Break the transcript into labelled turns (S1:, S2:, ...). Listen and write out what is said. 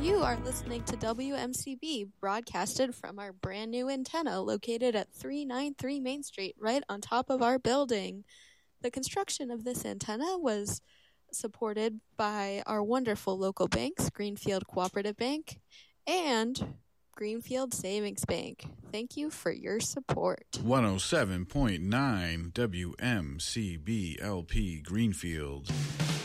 S1: You are listening to WMCB, broadcasted from our brand new antenna located at 393 Main Street, right on top of our building. The construction of this antenna was supported by our wonderful local banks, Greenfield Cooperative Bank and Greenfield Savings Bank. Thank you for your support.
S2: 107.9 WMCB LP Greenfield.